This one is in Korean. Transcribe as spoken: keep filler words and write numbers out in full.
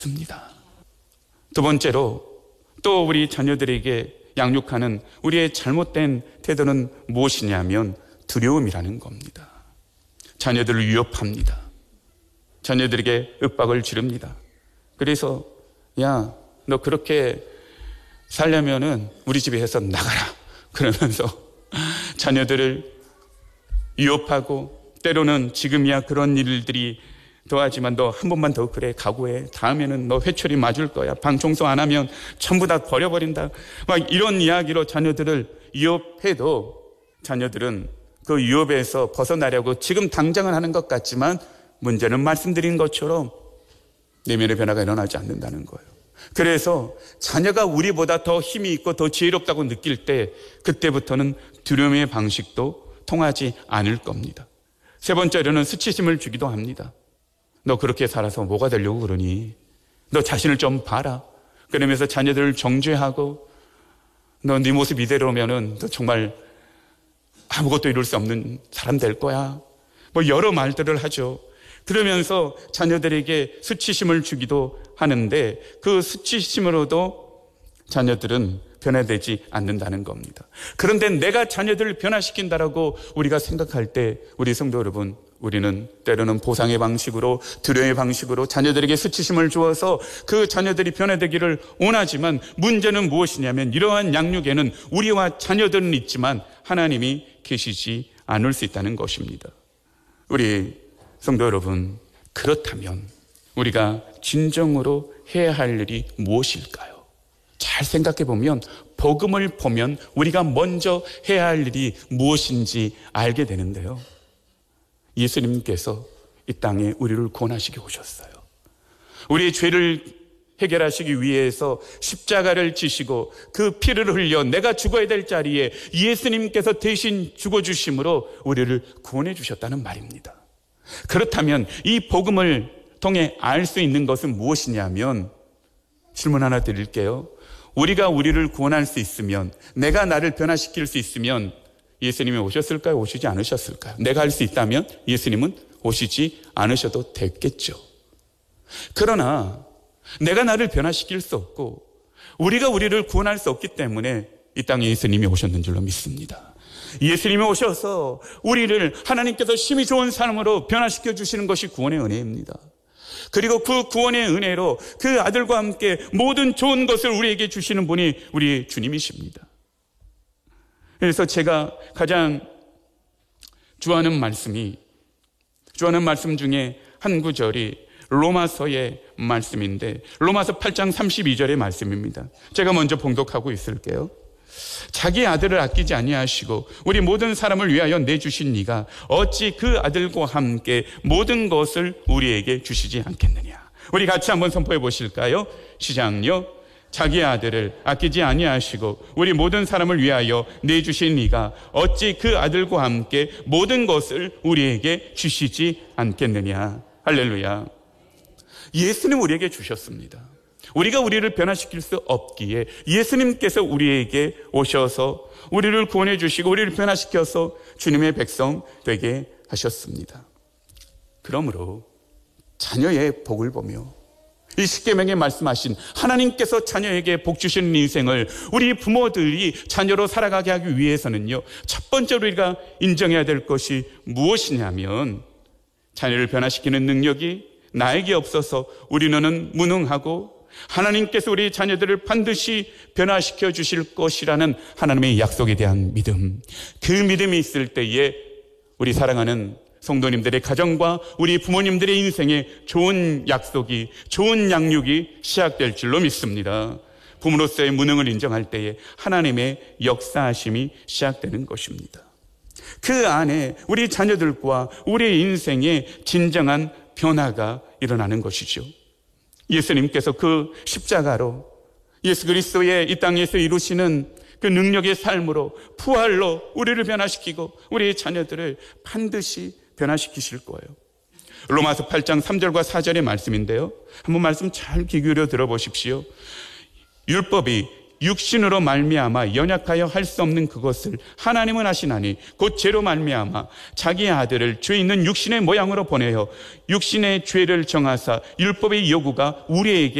두 번째로 또 우리 자녀들에게 양육하는 우리의 잘못된 태도는 무엇이냐면 두려움이라는 겁니다. 자녀들을 위협합니다. 자녀들에게 윽박을 지릅니다. 그래서 야, 너 그렇게 살려면은 우리 집에서 나가라 그러면서 자녀들을 위협하고 때로는 지금이야 그런 일들이 더하지만 너 한 번만 더 그래 각오해. 다음에는 너 회초리 맞을 거야. 방 청소 안 하면 전부 다 버려버린다. 막 이런 이야기로 자녀들을 위협해도 자녀들은 그 위협에서 벗어나려고 지금 당장은 하는 것 같지만 문제는 말씀드린 것처럼 내면의 변화가 일어나지 않는다는 거예요. 그래서 자녀가 우리보다 더 힘이 있고 더 지혜롭다고 느낄 때 그때부터는 두려움의 방식도 통하지 않을 겁니다. 세 번째로는 수치심을 주기도 합니다. 너 그렇게 살아서 뭐가 되려고 그러니? 너 자신을 좀 봐라. 그러면서 자녀들을 정죄하고 너 네 모습 이대로면은 너 정말 아무것도 이룰 수 없는 사람 될 거야. 뭐 여러 말들을 하죠. 그러면서 자녀들에게 수치심을 주기도 하는데 그 수치심으로도 자녀들은 변화되지 않는다는 겁니다. 그런데 내가 자녀들을 변화시킨다라고 우리가 생각할 때 우리 성도 여러분, 우리는 때로는 보상의 방식으로 두려움의 방식으로 자녀들에게 수치심을 주어서 그 자녀들이 변화되기를 원하지만 문제는 무엇이냐면 이러한 양육에는 우리와 자녀들은 있지만 하나님이 계시지 않을 수 있다는 것입니다. 우리 성도 여러분, 그렇다면 우리가 진정으로 해야 할 일이 무엇일까요? 잘 생각해 보면 복음을 보면 우리가 먼저 해야 할 일이 무엇인지 알게 되는데요. 예수님께서 이 땅에 우리를 구원하시기 오셨어요. 우리의 죄를 해결하시기 위해서 십자가를 지시고 그 피를 흘려 내가 죽어야 될 자리에 예수님께서 대신 죽어주심으로 우리를 구원해 주셨다는 말입니다. 그렇다면 이 복음을 통해 알 수 있는 것은 무엇이냐면 질문 하나 드릴게요. 우리가 우리를 구원할 수 있으면, 내가 나를 변화시킬 수 있으면 예수님이 오셨을까요? 오시지 않으셨을까요? 내가 할 수 있다면 예수님은 오시지 않으셔도 됐겠죠. 그러나 내가 나를 변화시킬 수 없고 우리가 우리를 구원할 수 없기 때문에 이 땅에 예수님이 오셨는 줄로 믿습니다. 예수님이 오셔서 우리를 하나님께서 심히 좋은 삶으로 변화시켜 주시는 것이 구원의 은혜입니다. 그리고 그 구원의 은혜로 그 아들과 함께 모든 좋은 것을 우리에게 주시는 분이 우리 주님이십니다. 그래서 제가 가장 좋아하는 말씀이, 좋아하는 말씀 중에 한 구절이 로마서의 말씀인데 로마서 팔 장 삼십이 절의 말씀입니다. 제가 먼저 봉독하고 있을게요. 자기 아들을 아끼지 아니하시고 우리 모든 사람을 위하여 내주신 이가 어찌 그 아들과 함께 모든 것을 우리에게 주시지 않겠느냐. 우리 같이 한번 선포해 보실까요? 시작요. 자기 아들을 아끼지 아니하시고 우리 모든 사람을 위하여 내주신 이가 어찌 그 아들과 함께 모든 것을 우리에게 주시지 않겠느냐. 할렐루야. 예수님 우리에게 주셨습니다. 우리가 우리를 변화시킬 수 없기에 예수님께서 우리에게 오셔서 우리를 구원해 주시고 우리를 변화시켜서 주님의 백성 되게 하셨습니다. 그러므로 자녀의 복을 보며 이 십계명에 말씀하신 하나님께서 자녀에게 복 주시는 인생을 우리 부모들이 자녀로 살아가게 하기 위해서는요, 첫 번째로 우리가 인정해야 될 것이 무엇이냐면 자녀를 변화시키는 능력이 나에게 없어서 우리는 무능하고 하나님께서 우리 자녀들을 반드시 변화시켜 주실 것이라는 하나님의 약속에 대한 믿음, 그 믿음이 있을 때에 우리 사랑하는 성도님들의 가정과 우리 부모님들의 인생에 좋은 약속이, 좋은 양육이 시작될 줄로 믿습니다. 부모로서의 무능을 인정할 때에 하나님의 역사하심이 시작되는 것입니다. 그 안에 우리 자녀들과 우리 인생에 진정한 변화가 일어나는 것이죠. 예수님께서 그 십자가로 예수 그리스도의 이 땅에서 이루시는 그 능력의 삶으로 부활로 우리를 변화시키고 우리 자녀들을 반드시 변화시키실 거예요. 로마서 팔 장 삼 절과 사 절의 말씀인데요. 한번 말씀 잘 귀 기울여 들어보십시오. 율법이 육신으로 말미암아 연약하여 할 수 없는 그것을 하나님은 하시나니 곧 죄로 말미암아 자기 아들을 죄 있는 육신의 모양으로 보내어 육신의 죄를 정하사 율법의 요구가 우리에게